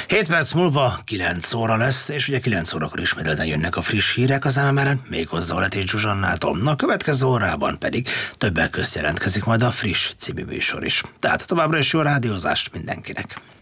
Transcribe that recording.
7 perc múlva 9 óra lesz, és ugye 9 órakor ismételten jönnek a friss hírek az MMR-en, méghozzá Oletés Zsuzsannától. A következő órában pedig többek közt jelentkezik majd a Friss című műsor is. Tehát továbbra is jó rádiózást mindenkinek!